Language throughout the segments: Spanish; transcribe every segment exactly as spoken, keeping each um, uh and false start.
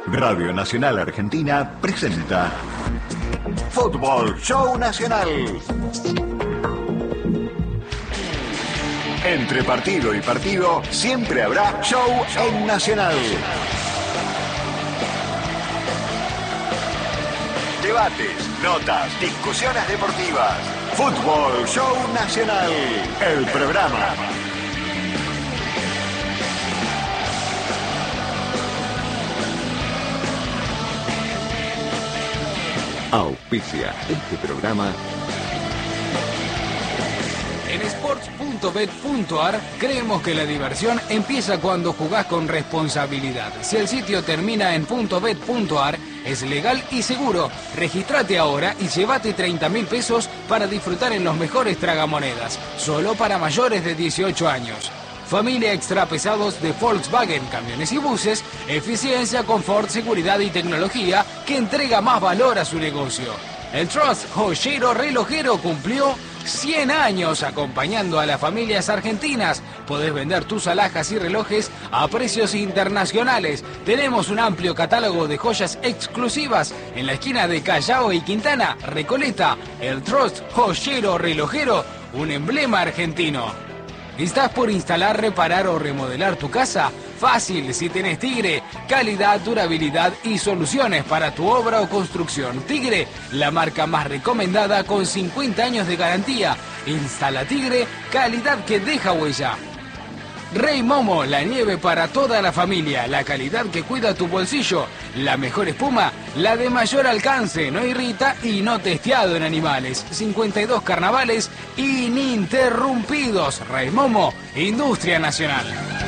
Radio Nacional Argentina presenta Fútbol Show Nacional. Entre partido y partido siempre habrá show en Nacional. Debates, notas, discusiones deportivas. Fútbol Show Nacional, el programa. Auspicia este programa. En sports punto bet punto ar creemos que la diversión empieza cuando jugás con responsabilidad. Si el sitio termina en .bet punto ar, es legal y seguro. Regístrate ahora y llévate treinta mil pesos para disfrutar en los mejores tragamonedas. Solo para mayores de dieciocho años. Familia extra pesados de Volkswagen, camiones y buses, eficiencia, confort, seguridad y tecnología que entrega más valor a su negocio. El Trust Joyero Relojero cumplió cien años acompañando a las familias argentinas. Podés vender tus alhajas y relojes a precios internacionales. Tenemos un amplio catálogo de joyas exclusivas en la esquina de Callao y Quintana, Recoleta. El Trust Joyero Relojero, un emblema argentino. ¿Estás por instalar, reparar o remodelar tu casa? Fácil, si tenés Tigre. Calidad, durabilidad y soluciones para tu obra o construcción. Tigre, la marca más recomendada con cincuenta años de garantía. Instala Tigre, calidad que deja huella. Rey Momo, la nieve para toda la familia, la calidad que cuida tu bolsillo, la mejor espuma, la de mayor alcance, no irrita y no testeado en animales. cincuenta y dos carnavales ininterrumpidos. Rey Momo, Industria Nacional.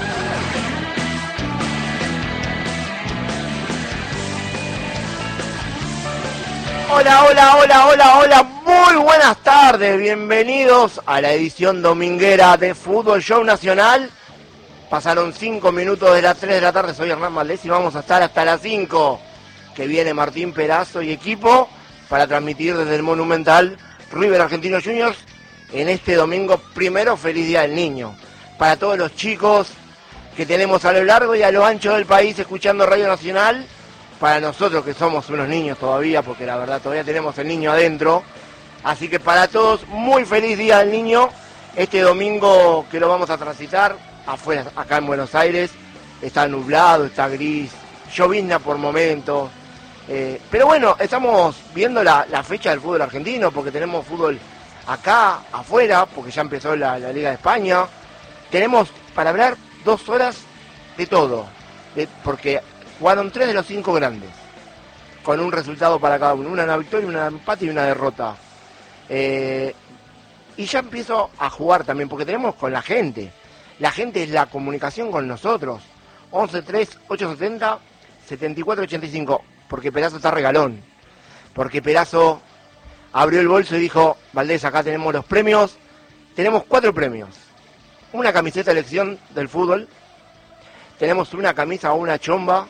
Hola, hola, hola, hola, hola, muy buenas tardes, bienvenidos a la edición dominguera de Fútbol Show Nacional. Pasaron cinco minutos de las tres de la tarde, soy Hernán Valdés y vamos a estar hasta las cinco, que viene Martín Perazo y equipo para transmitir desde el Monumental River Argentinos Juniors en este domingo primero. Feliz Día del Niño para todos los chicos que tenemos a lo largo y a lo ancho del país escuchando Radio Nacional, para nosotros que somos unos niños todavía, porque la verdad todavía tenemos el niño adentro, así que para todos muy feliz Día del Niño este domingo que lo vamos a transitar. Afuera, acá en Buenos Aires, está nublado, está gris, llovizna por momentos, eh, pero bueno, estamos viendo la, la fecha del fútbol argentino, porque tenemos fútbol acá, afuera, porque ya empezó la, la Liga de España. Tenemos para hablar dos horas de todo, de, porque jugaron tres de los cinco grandes, con un resultado para cada uno, una, una victoria, una empate y una derrota. Eh, y ya empiezo a jugar también, porque tenemos con la gente. La gente es la comunicación con nosotros. once tres ocho setenta setenta y cuatro ochenta y cinco. Porque Perazo está regalón. Porque Perazo abrió el bolso y dijo: Valdés, acá tenemos los premios. Tenemos cuatro premios. Una camiseta de elección del fútbol. Tenemos una camisa o una chomba.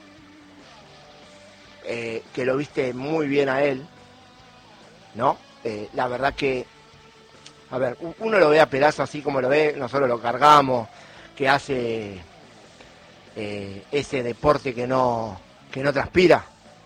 Eh, que lo viste muy bien a él. ¿No? Eh, la verdad que... A ver, uno lo ve a Perazo así como lo ve, nosotros lo cargamos, que hace eh, ese deporte que no, que no transpira.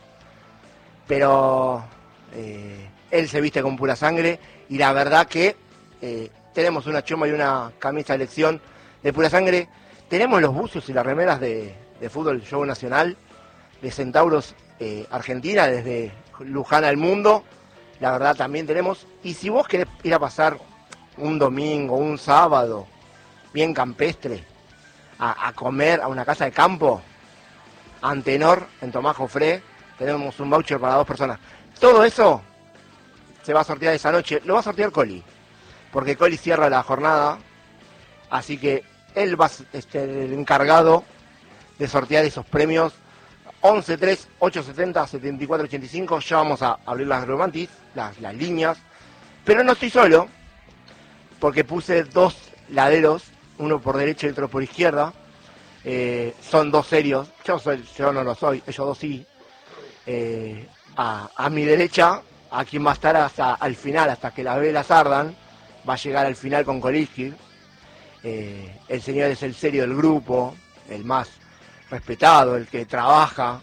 Pero eh, él se viste con pura sangre y la verdad que eh, tenemos una choma y una camisa de elección de pura sangre. Tenemos los buzos y las remeras de, de Fútbol Show Nacional, de Centauros eh, Argentina, desde Luján al mundo. La verdad también tenemos. Y si vos querés ir a pasar un domingo, un sábado, bien campestre, a, a comer a una casa de campo, Antenor, en Tomás Jofré, tenemos un voucher para dos personas. Todo eso se va a sortear esa noche, lo va a sortear Coli, porque Coli cierra la jornada, así que él va a ser este, el encargado de sortear esos premios. once tres ocho setenta setenta y cuatro ochenta y cinco, ya vamos a abrir las romantis, las, las líneas, pero no estoy solo, porque puse dos laderos, uno por derecha y otro por izquierda. Eh, son dos serios, yo soy, yo no lo soy, ellos dos sí. Eh, a, a mi derecha, a quien va a estar hasta al final, hasta que las velas ardan, va a llegar al final con Koliski. Eh, el señor es el serio del grupo, el más respetado, el que trabaja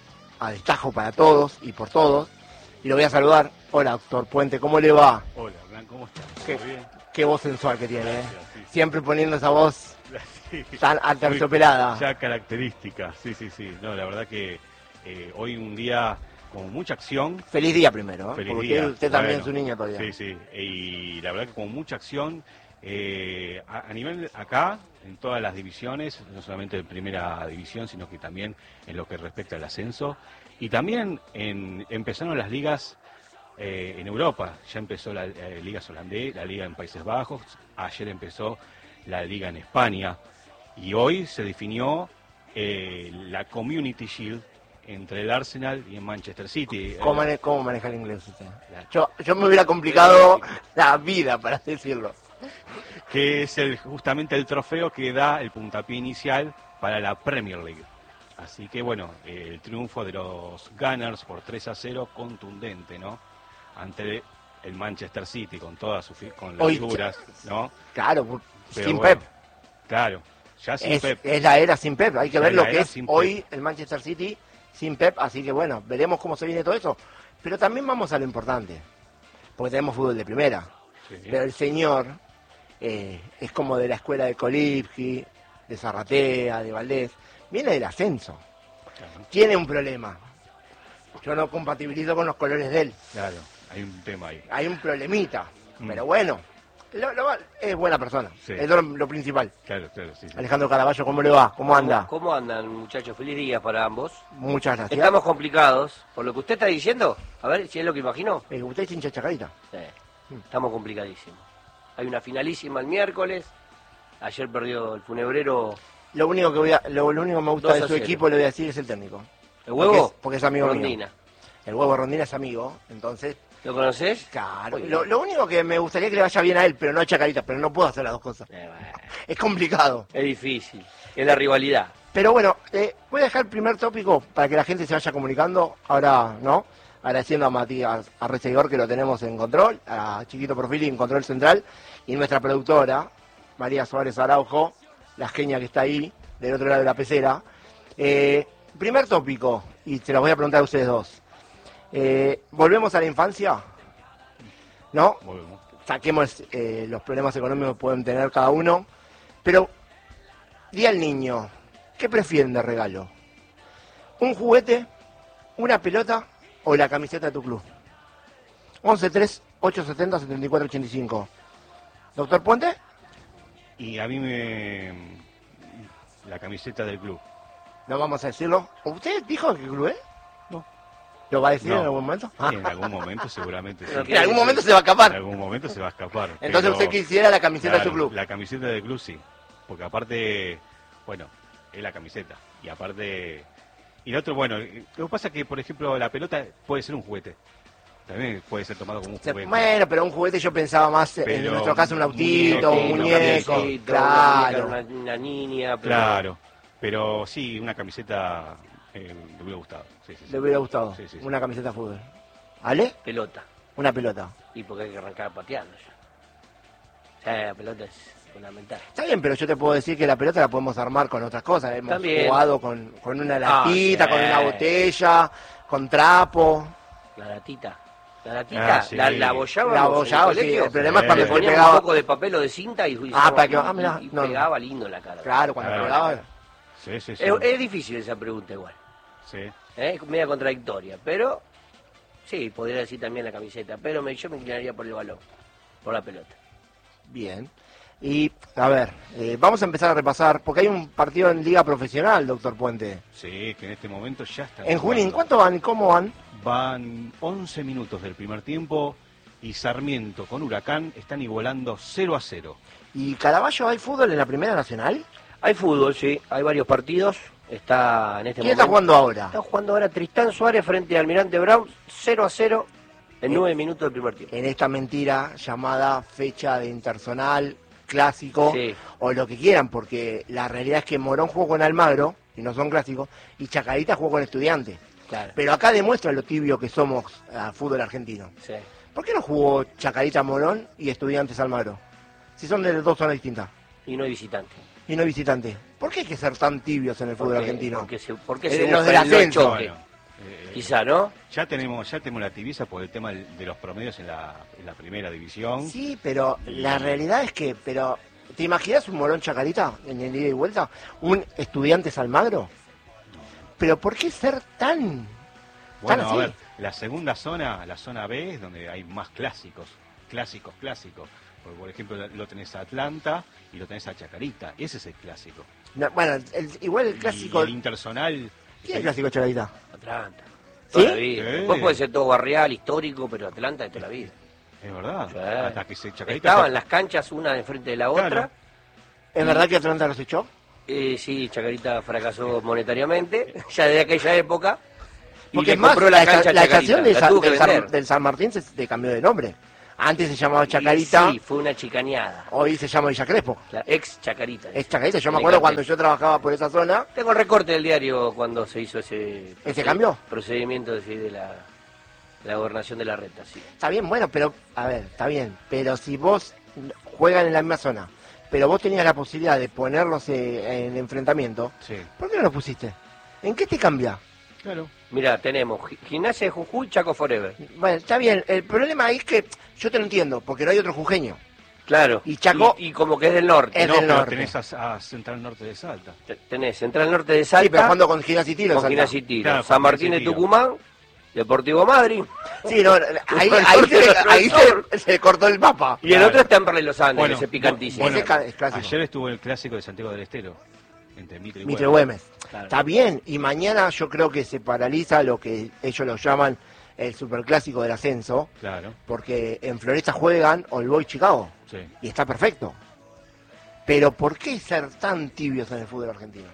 a destajo para todos y por todos. Y lo voy a saludar. Hola, doctor Puente, ¿cómo le va? Hola, Hernán, ¿cómo estás? Qué, ¿Todo bien? qué voz sensual que tiene, Gracias, ¿eh? sí, sí. Siempre poniendo esa voz Sí. tan aterciopelada. Ya característica, sí, sí, sí. No, la verdad que eh, hoy un día con mucha acción. Feliz día primero, ¿eh? Feliz Porque día. usted también Bueno, es un niño todavía. Sí, sí. Y la verdad que con mucha acción eh, a, a nivel acá, en todas las divisiones, no solamente en primera división, sino que también en lo que respecta al ascenso. Y también en, empezaron las ligas eh, en Europa. Ya empezó la eh, Liga Holandés, la Liga en Países Bajos. Ayer empezó la Liga en España. Y hoy se definió eh, la Community Shield entre el Arsenal y el Manchester City. ¿Cómo, Eh, mane- cómo maneja el inglés usted? La- Yo, yo me hubiera complicado la vida, para decirlo. que es el, justamente el trofeo que da el puntapié inicial para la Premier League. Así que bueno, eh, el triunfo de los Gunners por tres a cero, contundente, ¿no? Ante el Manchester City con todas sus fi- con las Hoy- figuras, ¿no? Claro, Pero sin bueno, Pep. Claro, ya sin Es, Pep. es la era sin Pep. Hay que Ya ver la lo que era es sin Pep. hoy el Manchester City sin Pep. Así que bueno, veremos cómo se viene todo eso. Pero también vamos a lo importante. Porque tenemos fútbol de primera. Sí. Pero el señor eh, es como de la escuela de Kolipski, de Zarratea, de Valdés. Viene del ascenso. Claro, Tiene un problema. Yo no compatibilizo con los colores de él. claro, hay un tema ahí. Hay un problemita. Mm. Pero bueno, lo- lo- es buena persona. Sí. Es lo, lo principal. Claro, claro, sí, sí. Alejandro Caraballo, ¿cómo le va? ¿Cómo anda? ¿Cómo andan, muchachos? Feliz día para ambos. Muchas gracias. Estamos complicados. Por lo que usted está diciendo, a ver si es lo que imagino. Eh, ¿Usted es hincha de Chacarita? Sí, estamos complicadísimos. Hay una finalísima el miércoles. Ayer perdió el funebrero. Lo único que voy a, lo, lo único que me gusta dos de a su cero. equipo, le voy a decir, es el técnico. ¿El huevo? Porque es, porque es amigo Rondina. mío. El huevo Rondina es amigo, entonces, ¿Lo conoces? claro. Muy Lo, bien. lo único que me gustaría que le vaya bien a él, pero no a Chacarita, pero no puedo hacer las dos cosas. Eh, bueno, Es complicado. es difícil. Es la rivalidad. Pero bueno, eh, voy a dejar el primer tópico para que la gente se vaya comunicando. Ahora, ¿no? Agradeciendo a Matías Arreceguor, que lo tenemos en control, a Chiquito Profili en control central, y nuestra productora, María Suárez Araujo, la genia que está ahí, del otro lado de la pecera. Eh, primer tópico, y se los voy a preguntar a ustedes dos. Eh, ¿Volvemos a la infancia? ¿No? Volvemos. Saquemos eh, los problemas económicos que pueden tener cada uno. Pero, di al niño, ¿qué prefieren de regalo? ¿Un juguete, una pelota o la camiseta de tu club? once tres ocho setenta setenta y cuatro ochenta y cinco. ¿Doctor Puente? Y a mí me... la camiseta del club. No vamos a decirlo. ¿Usted dijo qué club es? No. ¿Lo va a decir No. en algún momento? Sí, en algún momento seguramente sí. Pero En algún momento se va a En escapar. algún momento se va a escapar. Entonces pero- usted quisiera la camiseta de Claro, su club. La camiseta del club sí, porque aparte, bueno, es la camiseta. Y aparte, y lo otro, bueno, lo que pasa es que, por ejemplo, la pelota puede ser un juguete. También puede ser tomado como un Se- juguete. Bueno, pero un juguete yo pensaba más, en Pero nuestro caso, un autito, un muñeco, muñeco. muñequito, Claro. Una, una niña. pero- Claro, pero sí, una camiseta eh, me hubiera gustado. Sí, sí, sí. Le hubiera gustado. Sí, sí, sí. Una camiseta de fútbol. ¿Ale? Pelota. Una pelota. Y porque hay que arrancar pateando ya. Ya, la pelota es fundamental. Está bien, pero yo te puedo decir que la pelota la podemos armar con otras cosas. Hemos También. jugado con, con una Ah, latita, sí. con una botella, con trapo. La latita. La latita, Ah, sí. la, la abollábamos La en el abollaba, sí. colegio. El problema es Sí. cuando Le se poníamos pegaba. un poco de papel o de cinta y, y, Ah, para que- y- ah, mirá, y no, no. pegaba lindo en la cara. Claro, cuando Claro. pegaba. Sí, sí, sí. Es, es difícil esa pregunta igual. Sí. ¿eh? Es media contradictoria, pero sí, podría decir también la camiseta, pero me, yo me inclinaría por el balón, por la pelota. Bien. Y, a ver, eh, vamos a empezar a repasar, porque hay un partido en Liga Profesional, doctor Puente. Sí, que en este momento ya está. En Junín, jugando. ¿cuánto van? ¿Cómo van? Van once minutos del primer tiempo y Sarmiento con Huracán están igualando cero a cero. ¿Y Caraballo hay fútbol en la Primera Nacional? Hay fútbol, sí, hay varios partidos. Está en este ¿Quién momento. está jugando ahora? Está jugando ahora Tristán Suárez frente a Almirante Brown, cero a cero en nueve minutos del primer tiempo. En esta mentira llamada fecha de intersonal, clásico, Sí. o lo que quieran, porque la realidad es que Morón jugó con Almagro, y no son clásicos, y Chacarita jugó con Estudiantes. Claro. Pero acá demuestra lo tibio que somos al fútbol argentino. Sí. ¿Por qué no jugó Chacarita Morón y Estudiantes Almagro? Si son de dos zonas distintas, Y no hay visitante. y no visitantes. ¿Por qué hay que ser tan tibios en el fútbol Porque- argentino? Porque se, porque Eh, se los del buscan los ascenso. choques. Bueno, Eh, Quizá, ¿no? Ya tenemos, ya tenemos la tibieza por el tema del- de los promedios en la, en la primera división. Sí, pero la realidad es que, pero ¿te imaginas un Morón Chacarita en el ida y vuelta? ¿Un Estudiantes Almagro? Pero ¿por qué ser tan, tan Bueno, a así? ver, la segunda zona, la zona B, es donde hay más clásicos, clásicos, clásicos. Porque, por ejemplo, lo tenés a Atlanta y lo tenés a Chacarita. Ese es el clásico. No, bueno, el- igual el clásico... Y el interzonal. ¿Quién es el clásico Chacarita? Atlanta. ¿Sí? Toda la vida. Sí. Después puede ser todo barrial, histórico, pero Atlanta de toda la vida. Es verdad. Sí. Hasta que se Chacarita. Estaban las canchas una enfrente de la otra. Claro. ¿Es verdad que Atlanta los echó? Eh, sí, Chacarita fracasó monetariamente, ya desde aquella época. Y Porque le es más, compró la, la cancha a la Chacarita, estación de la Sa- tuvo que del, San, vender. del San Martín se, se cambió de nombre. Antes se llamaba Y Chacarita, sí, fue una chicaneada. hoy se llama Villa Crespo. La ex Chacarita. Es Chacarita, yo me Le acuerdo cambié. cuando yo trabajaba por esa zona. Tengo el recorte del diario cuando se hizo ese... ¿Ese cambio? Procedimiento sí, de la, la gobernación de la reta, sí. Está bien, bueno, pero, a ver, está bien. Pero si vos juegan en la misma zona, pero vos tenías la posibilidad de ponerlos eh, en enfrentamiento, Sí, ¿por qué no los pusiste? ¿En qué te cambia? claro. Mira, tenemos Gi- Gimnasia de Jujuy, Chaco Forever. Bueno, está bien. El problema es que yo te lo entiendo, porque no hay otro jujeño. Claro. Y Chaco- Y, y como que es del norte. Es no, del pero norte. tenés a, a Central Norte de Salta. Te- Tenés Central Norte de Salta, Sí, pero jugando con Ginas y Tiro. con Salta. Gimnasia y Tiro, Claro, San con Martín de Gimnasia y Tiro. Tucumán, Deportivo Madrid. Sí, no, ahí, Con el ahí, norte se, del ahí sur. se, se cortó el mapa. Y el Claro. otro está en Parle Los Andes, Bueno, ese picantísimo. Ese es ca- es clásico. Ayer estuvo el clásico de Santiago del Estero, entre Mitre y Mitre Güemes. Güemes. Claro. Está bien, y mañana yo creo que se paraliza lo que ellos lo llaman el superclásico del ascenso, Claro, porque en Floresta juegan All Boys Chicago, sí. y está perfecto. Pero ¿por qué ser tan tibios en el fútbol argentino?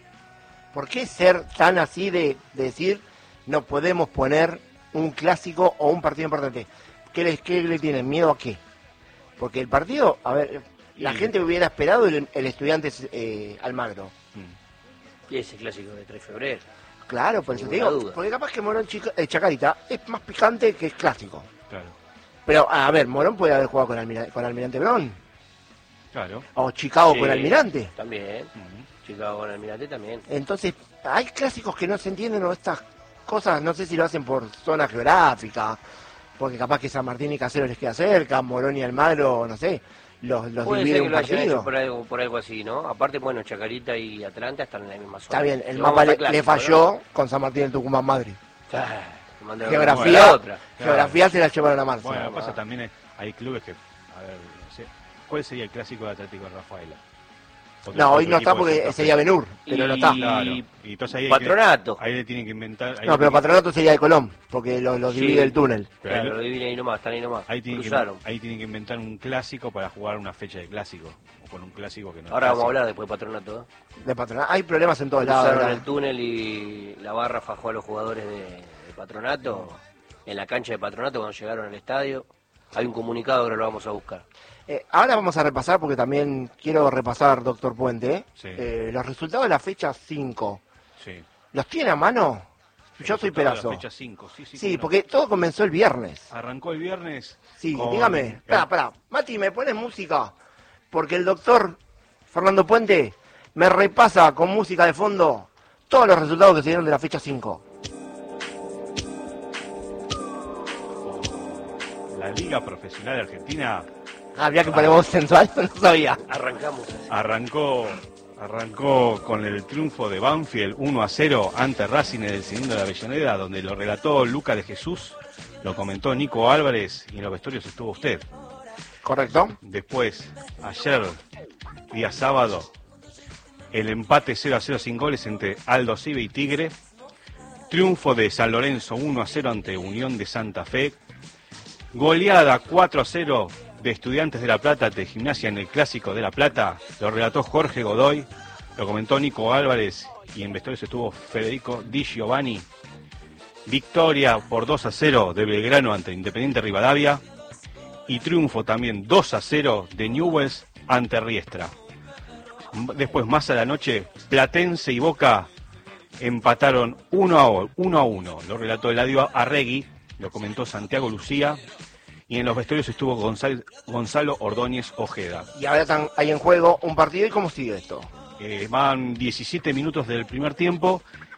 ¿Por qué ser tan así de, de decir no podemos poner un clásico o un partido importante? ¿Qué le, qué le tienen? ¿Miedo a qué? Porque el partido, a ver, la Y- gente hubiera esperado el, el Estudiantes eh, Almagro. Mm. Y ese clásico de tres de febrero. Claro, por eso te Ninguna digo, duda. porque capaz que Morón Chica- eh, Chacarita es más picante que es clásico. Claro, Pero, a ver, Morón puede haber jugado con, Almira- con Almirante Brown, claro. o Chicago Sí, con Almirante. También. Mm. Chicago con Almirante también. Entonces, hay clásicos que no se entienden o estas cosas, no sé si lo hacen por zona geográfica, porque capaz que San Martín y Caseros les queda cerca, Morón y Almagro, no sé, los, los Puede divide ser que un lo hayan partido. hecho por algo, por algo así, ¿no? Aparte, bueno, Chacarita y Atlanta están en la misma zona. Está bien, el Si mapa vamos le, al clásico, le falló con San Martín en Tucumán, Madrid. ¿no? Ah, mandó la Geografía, otra. geografía se la llevaron a marzo. Bueno, pasa también, eh, hay clubes que, a ver, no sé, ¿cuál sería el clásico de Atlético de Rafaela? Otro- No, hoy otro no equipo está de porque Santa Fe. sería Benur, pero no está. Y- Claro, y entonces ahí hay Patronato. Que, ahí le tienen que inventar. ahí No, le pero tienen- Patronato sería de Colón, porque los los Sí. divide el túnel. pero ahí Claro, lo- lo dividen ahí nomás, están ahí nomás. ahí tienen, que, Cruzaron. ahí tienen que inventar un clásico para jugar una fecha de clásico. O con un clásico que no es Ahora vamos a clásico. hablar después de Patronato. ¿eh? De Patronato. Hay problemas en todos lados. Cruzaron ¿verdad? el túnel y la barra fajó a los jugadores de, de Patronato en la cancha de Patronato cuando llegaron al estadio. Hay un comunicado, ahora lo vamos a buscar. Eh, ahora vamos a repasar, porque también quiero repasar, doctor Puente, Sí. eh, los resultados de la fecha cinco. Sí. ¿Los tiene a mano? Yo soy Resultado de pedazo. La fecha cinco, sí, sí. Sí, cómo no. porque todo comenzó el viernes. Arrancó el viernes. Sí, con- dígame. Espera, espera. Mati, ¿me pones música? Porque el doctor Fernando Puente me repasa con música de fondo todos los resultados que se dieron de la fecha cinco. La Liga Profesional Argentina Ah, había que poner voz sensual, no sabía. Arrancamos así. arrancó arrancó con el triunfo de Banfield uno a cero ante Racing en el Cilindro de Avellaneda, donde lo relató Luca de Jesús, lo comentó Nico Álvarez y en los vestuarios estuvo usted. ¿Correcto? Después, ayer, día sábado, el empate cero a cero sin goles entre Aldo Cibe y Tigre. Triunfo de San Lorenzo uno a cero ante Unión de Santa Fe. Goleada cuatro a cero de Estudiantes de La Plata ante Gimnasia en el Clásico de La Plata. Lo relató Jorge Godoy, lo comentó Nico Álvarez y en vestuarios estuvo Federico Di Giovanni. Victoria por dos a cero de Belgrano ante Independiente Rivadavia. Y triunfo también dos a cero de Newell's ante Riestra. Después, más a la noche, Platense y Boca empataron uno a uno. Lo relató Eladio Arregui, lo comentó Santiago Lucía. Y en los vestuarios estuvo Gonzalo, Gonzalo Ordóñez Ojeda. Y ahora están, hay en juego un partido. ¿Y cómo sigue esto? Eh, van diecisiete minutos del primer tiempo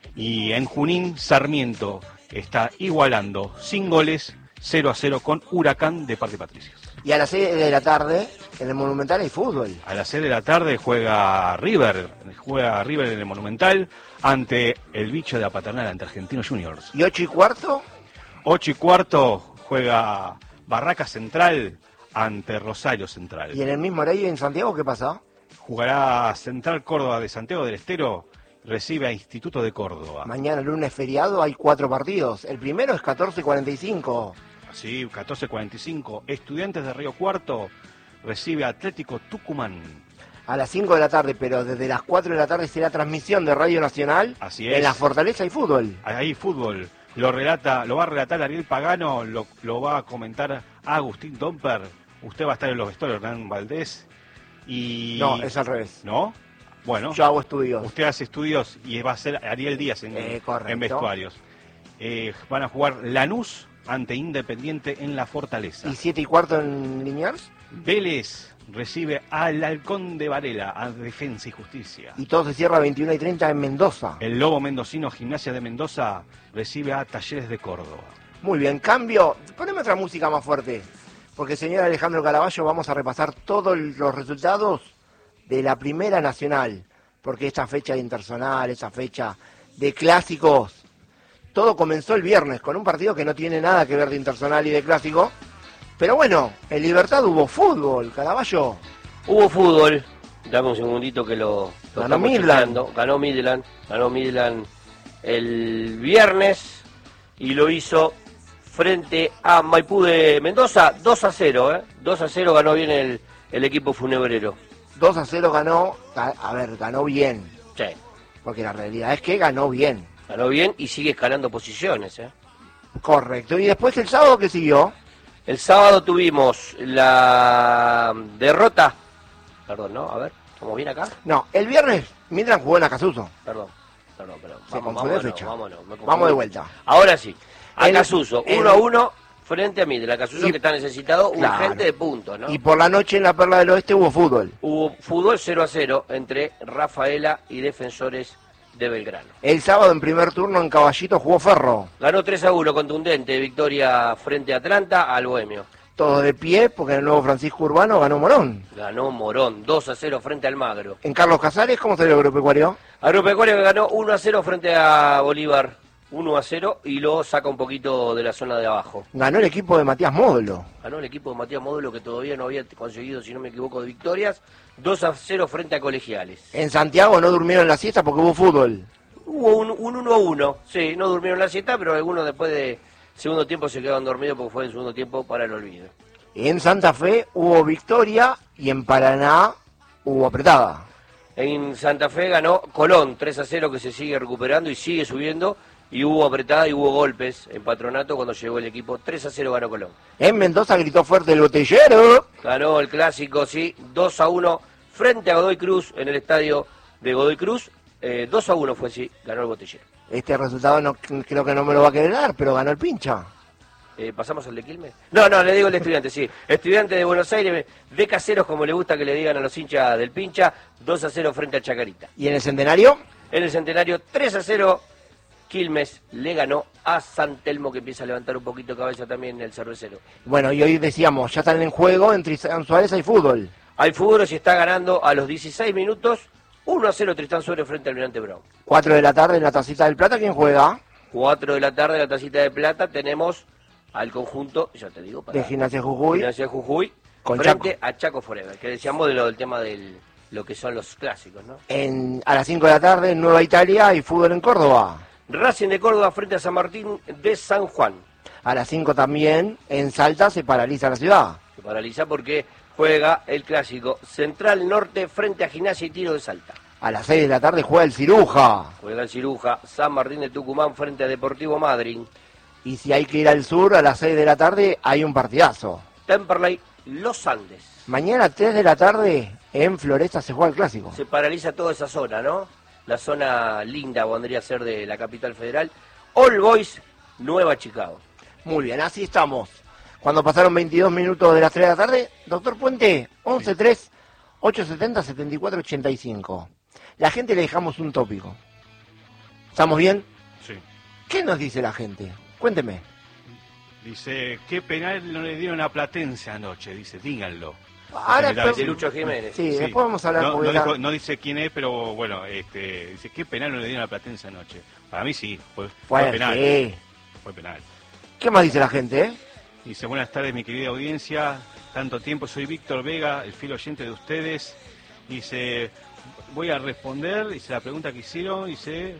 Y en Junín, Sarmiento está igualando sin goles, cero a cero con Huracán de Parque Patricios. Y a las seis de la tarde, en el Monumental hay fútbol. A las seis de la tarde juega River, juega River en el Monumental ante el bicho de la Paternal, ante Argentinos Juniors. ¿Y ocho y cuarto? Ocho y cuarto juega Barraca Central ante Rosario Central. ¿Y en el mismo horario en Santiago qué pasa? Jugará Central Córdoba de Santiago del Estero, recibe a Instituto de Córdoba. Mañana lunes feriado hay cuatro partidos. El primero es catorce cuarenta y cinco. Sí, catorce cuarenta y cinco. Estudiantes de Río Cuarto recibe a Atlético Tucumán. A las cinco de la tarde, pero desde las cuatro de la tarde será transmisión de Radio Nacional. Así es. En la Fortaleza hay fútbol. Ahí fútbol. Lo relata, lo va a relatar Ariel Pagano, lo, lo va a comentar Agustín Domper. Usted va a estar en los vestuarios, Hernán Valdés. Y... No, es al revés. ¿No? Bueno. Yo hago estudios. Usted hace estudios y va a ser Ariel Díaz en, eh, en vestuarios. Eh, van a jugar Lanús ante Independiente en la Fortaleza. ¿Y siete y cuarto en Liniers? Vélez recibe al Halcón de Varela, a Defensa y Justicia. Y todo se cierra a veintiuna y treinta en Mendoza. El Lobo Mendocino, Gimnasia de Mendoza, recibe a Talleres de Córdoba. Muy bien, cambio. Poneme otra música más fuerte. Porque, señor Alejandro Caraballo, vamos a repasar todos los resultados de la Primera Nacional. Porque esta fecha de Interzonal, esa fecha de clásicos, todo comenzó el viernes con un partido que no tiene nada que ver de Interzonal y de clásico. Pero bueno, en Libertad hubo fútbol, Caraballo. Hubo fútbol. Dame un segundito que lo, lo Ganó estamos Midland. chequeando. Ganó Midland. Ganó Midland el viernes y lo hizo frente a Maipú de Mendoza. dos a cero, ¿eh? dos a cero ganó bien el, el equipo funebrero. dos a cero ganó, a ver, ganó bien. Sí. Porque la realidad es que ganó bien. Ganó bien y sigue escalando posiciones, ¿eh? Correcto. ¿Y después el sábado qué siguió? El sábado tuvimos la derrota. Perdón, ¿no? A ver, ¿estamos bien acá? No, el viernes Midland jugó en Acasuso. Perdón, perdón, perdón. Se Vamos, confundió vámonos, fecha. vámonos, me confundí. Vamos de vuelta. Ahora sí. El- Acasuso, el- uno a uno frente a Midland. Acasuso Y- que está necesitado Claro. urgente de puntos, ¿no? Y por la noche en la Perla del Oeste hubo fútbol. Hubo fútbol cero a cero entre Rafaela y Defensores de Belgrano. El sábado en primer turno en Caballito jugó Ferro. Ganó tres a uno, contundente, victoria frente a Atlanta al Bohemio. Todos de pie porque en el nuevo Francisco Urbano ganó Morón. Ganó Morón, dos a cero frente al Magro. En Carlos Casares, ¿cómo salió el agropecuario? Agropecuario que ganó uno a cero frente a Bolívar, uno a cero, y lo saca un poquito de la zona de abajo. Ganó el equipo de Matías Módulo. Ganó el equipo de Matías Módulo, que todavía no había conseguido, si no me equivoco, de victorias, dos a cero frente a Colegiales. En Santiago no durmieron la siesta porque hubo fútbol. Hubo un, un uno a uno, sí, no durmieron la siesta, pero algunos después de segundo tiempo se quedaron dormidos porque fue el segundo tiempo para el olvido. En Santa Fe hubo victoria y en Paraná hubo apretada. En Santa Fe ganó Colón, tres a cero, que se sigue recuperando y sigue subiendo, y hubo apretada y hubo golpes en Patronato cuando llegó el equipo. tres a cero ganó Colón. En Mendoza gritó fuerte el botellero. Ganó el clásico, sí, dos a uno frente a Godoy Cruz en el estadio de Godoy Cruz. Eh, dos a uno fue, sí, ganó el botellero. Este resultado no, creo que no me lo va a querer dar, pero ganó el pincha. Eh, ¿Pasamos al de Quilmes? No, no, le digo el de Estudiante, sí. Estudiante de Buenos Aires, de Caseros, como le gusta que le digan a los hinchas del pincha, dos a cero frente a Chacarita. ¿Y en el Centenario? En el Centenario, tres a cero, Quilmes le ganó a San Telmo, que empieza a levantar un poquito cabeza también el cervecero. Bueno, y hoy decíamos, ya están en juego, en Tristán Suárez hay fútbol. Hay fútbol y está ganando a los dieciséis minutos, uno a cero Tristán Suárez frente al Almirante Brown. cuatro de la tarde en la Tacita del Plata, ¿quién juega? cuatro de la tarde, la Tacita de Plata, tenemos al conjunto, ya te digo, para De Gimnasia Jujuy. Gimnasia Jujuy, Con frente a Chaco Forever, que decíamos de lo del tema del lo que son los clásicos, ¿no? En, a las cinco de la tarde en Nueva Italia hay fútbol en Córdoba. Racing de Córdoba frente a San Martín de San Juan. A las cinco también en Salta se paraliza la ciudad. Se paraliza porque juega el clásico Central Norte frente a Gimnasia y Tiro de Salta. A las seis de la tarde juega el Ciruja. Juega el Ciruja San Martín de Tucumán frente a Deportivo Madryn. Y si hay que ir al sur, a las seis de la tarde hay un partidazo. Temperley, Los Andes. Mañana a tres de la tarde en Floresta se juega el clásico. Se paraliza toda esa zona, ¿no? La zona linda vendría a ser de la capital federal. All Boys, Nueva Chicago. Muy bien, así estamos. Cuando pasaron veintidós minutos de las tres de la tarde, doctor Puente, once tres, ochocientos setenta, setenta y cuatro ochenta y cinco. La gente le dejamos un tópico. ¿Estamos bien? Sí. ¿Qué nos dice la gente? Cuénteme. Dice, ¿qué penal no le dieron a Platense anoche? Dice, díganlo. Ahora General, después- De Lucho Jiménez. Sí, Sí. después vamos a hablar No, porque no la- dijo- no dice quién es, pero bueno, este, dice, ¿qué penal no le dieron a Platense anoche? Para mí sí, fue, fue Bueno, penal. sí. Fue penal. ¿Qué más dice la gente, eh? Dice, buenas tardes mi querida audiencia, tanto tiempo, soy Víctor Vega, el fiel oyente de ustedes. Dice, voy a responder, dice la pregunta que hicieron, dice,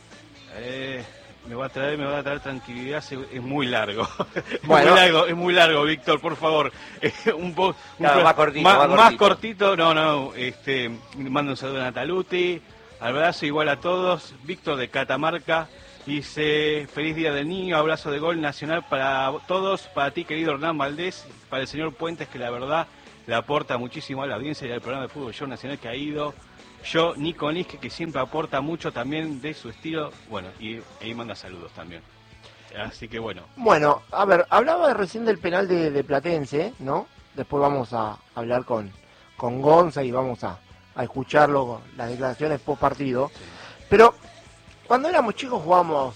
eh, me va a traer, me va a traer tranquilidad, se- es muy largo. es Bueno. muy largo, es muy largo, Víctor, por favor. Eh, un po, un Claro, pro- más cortito, más, más más cortito. cortito, no, no, este, mando un saludo a Nataluti, abrazo igual a todos, Víctor de Catamarca. Dice, feliz día del niño, abrazo de gol nacional para todos, para ti querido Hernán Valdés, para el señor Puentes que la verdad le aporta muchísimo a la audiencia y al programa de fútbol show nacional que ha ido. Yo, Nico Nisque, que siempre aporta mucho también de su estilo, bueno, y ahí manda saludos también. Así que bueno, Bueno, a ver, hablaba recién del penal de, de Platense, ¿no? Después vamos a hablar con, con Gonza y vamos a, a escucharlo, las declaraciones post partido. Pero cuando éramos chicos jugábamos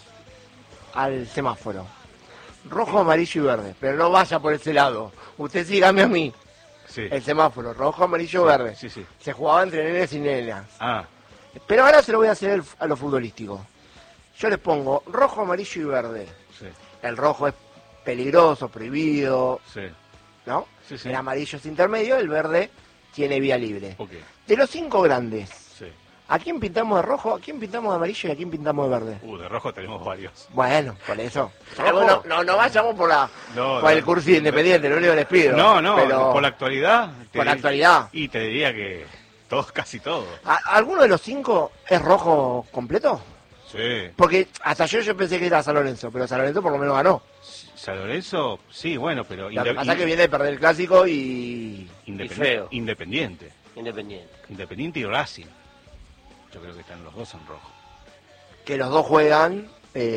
al semáforo. Rojo, amarillo y verde. Pero no vaya por ese lado. Usted sígame a mí. sí. El semáforo, rojo, amarillo, verde. Sí, sí. Se jugaba entre nenes y nenas. Ah, Pero ahora se lo voy a hacer el- a lo futbolístico. Yo les pongo rojo, amarillo y verde. sí, El rojo es peligroso, prohibido, sí. ¿no? Sí, sí. El amarillo es intermedio, el verde tiene vía libre. Ok, De los cinco grandes, sí. ¿a quién pintamos de rojo, a quién pintamos de amarillo y a quién pintamos de verde? Uh, de rojo tenemos varios. Bueno, por eso. ¿Rojo? No, no, no vayamos por, la, No, por no. el curso independiente, lo único que les pido. No, no, pero por la actualidad. te- por la actualidad. Y te diría que todos, casi todos. ¿A- ¿Alguno de los cinco es rojo completo? Sí. Porque hasta yo, yo pensé que era San Lorenzo, pero San Lorenzo por lo menos ganó. San Lorenzo, sí, bueno, pero Lo que inde- pasa es que in- viene de perder el clásico y... independ- Y feo. Independiente. Independiente. Independiente y Racing. Yo creo que están los dos en rojo. que los dos juegan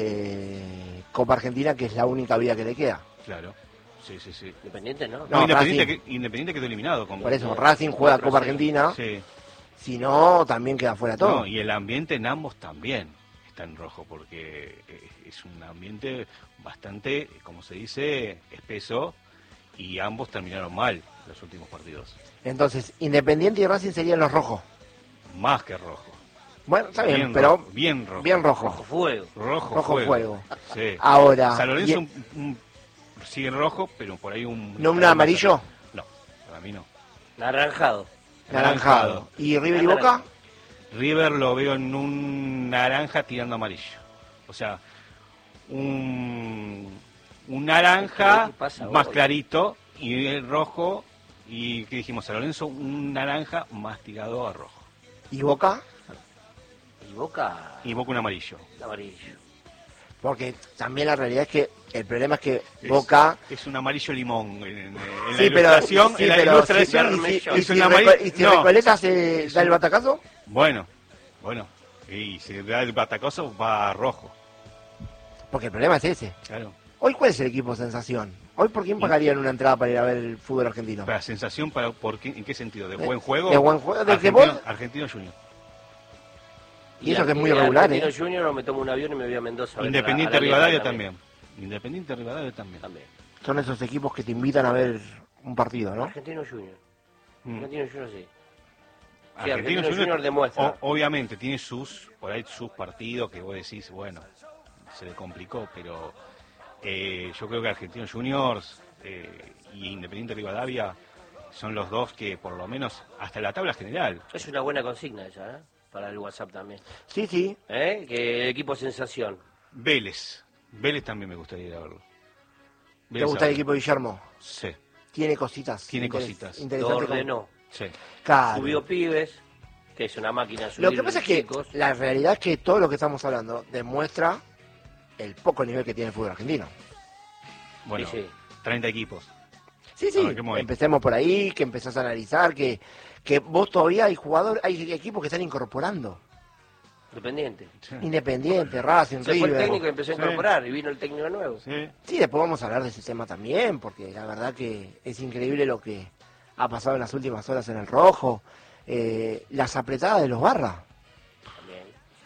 eh, Copa Argentina, que es la única vía que le queda. Claro. Sí, sí, sí. Independiente, ¿no? No, No, Independiente, Racing. que, Independiente quedó eliminado. Con, Por eso, no, Racing juega cuatro Copa a seis. Argentina, Sí. si no, también queda fuera todo. No, y el ambiente en ambos también está en rojo, porque eh, es un ambiente bastante, como se dice, espeso, y ambos terminaron mal los últimos partidos. Entonces, Independiente y Racing serían los rojos. Más que rojo. Bueno, está bien, Bien pero rojo, bien rojo. bien rojo. Rojo fuego. Rojo, Rojo fuego. fuego. Sí. Ahora, San Lorenzo y- un- un- sigue en rojo, pero por ahí un... ¿No un amarillo? No, para mí no. Naranjado. Naranjado. ¿Y River y Boca? River lo veo en un naranja tirando amarillo. O sea, un, un naranja ¿Qué pasa más hoy? clarito y el rojo, y ¿qué dijimos? San Lorenzo, un naranja más tirado a rojo. ¿Y Boca? Y Boca, Y Boca un amarillo. amarillo. Porque también la realidad es que el problema es que Es- Boca... Es un amarillo limón. En, en la Sí, pero- ilustración, sí, en la pero ilustración si- y si- y es si un Reco- amarillo. ¿Y si no, Recoleta se Es da el un- batacazo? bueno, bueno. Y si da el batacoso va a rojo. Porque el problema es ese. Claro. Hoy, ¿cuál es el equipo sensación? Hoy, ¿por quién pagarían una entrada para ir a ver el fútbol argentino? Para sensación, para, ¿por qué, ¿en qué sentido? ¿De De- buen juego? de buen juego, de que Argentino, vos- Argentino Junior. Y eso la- que es muy y irregular, Argentino ¿eh? Junior o me tomo un avión y me voy a Mendoza. a ver Independiente a la- a la Rivadavia Liga también. Independiente Rivadavia también. También. Son esos equipos que te invitan a ver un partido, ¿no? Argentino Junior. Mm. Argentino Junior sí. Sí, Argentino Argentino Junior, Junior demuestra. o- obviamente tiene sus, por ahí sus partidos que vos decís, bueno, se le complicó, pero eh, yo creo que Argentino Juniors eh, y Independiente Rivadavia son los dos que por lo menos hasta la tabla general. Es una buena consigna esa, ¿eh? Para el WhatsApp también. Sí, sí. ¿Eh? Que el equipo sensación. Vélez, Vélez también me gustaría ir a verlo. ¿Te Vélez gusta el ahora. equipo de Guillermo? Sí, Tiene cositas. Tiene interes- cositas. Lo Interesantes. como- ordenó. sí. Claro. Subió pibes, que es una máquina de Lo subir que pasa es que chicos. la realidad es que todo lo que estamos hablando demuestra el poco nivel que tiene el fútbol argentino. Bueno, Sí, sí. treinta equipos. Sí, A sí. ver, ¿cómo hay? Empecemos por ahí, que empezás a analizar, que, que vos todavía hay jugadores, hay equipos que están incorporando. Independiente. Sí. Independiente, Racing, Se fue el River. técnico y empezó a Sí. incorporar y vino el técnico nuevo. Sí. Sí, después vamos a hablar de ese tema también, porque la verdad que es increíble lo que ha pasado en las últimas horas en el Rojo, eh, las apretadas de los Barras. También. El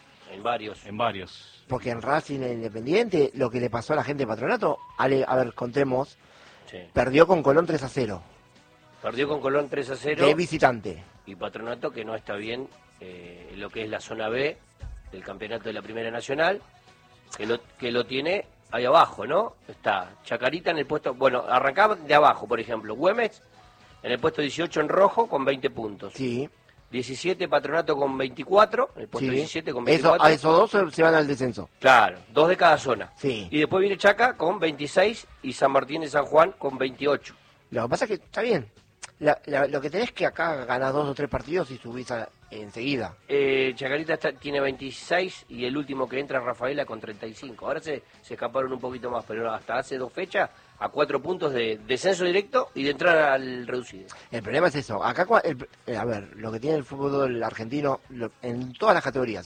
varios. En varios. Porque en Racing e Independiente, lo que le pasó a la gente de Patronato, Ale, a ver, contemos, Sí. perdió con Colón tres a cero. Perdió con Colón tres a cero. De visitante. Y Patronato que no está bien eh, en lo que es la zona B del campeonato de la Primera Nacional, que lo, que lo tiene ahí abajo, ¿no? Está Chacarita en el puesto, bueno, arrancaba de abajo, por ejemplo, Güemes en el puesto dieciocho en rojo con veinte puntos. Sí. diecisiete Patronato con veinticuatro, en el puesto Sí. diecisiete con Eso, veinticuatro. a esos dos se, se van al descenso. Claro, dos de cada zona. Sí. Y después viene Chaca con veintiséis y San Martín de San Juan con veintiocho. Lo que pasa es que está bien. La- la- lo que tenés que acá ganar dos o tres partidos y subís a- enseguida. Eh, Chacarita está- tiene veintiséis y el último que entra es Rafaela con treinta y cinco. Ahora se, se escaparon un poquito más, pero hasta hace dos fechas a cuatro puntos de descenso directo y de entrar al reducido. El problema es eso. Acá, cua- el- eh, a ver, lo que tiene el fútbol argentino lo- en todas las categorías.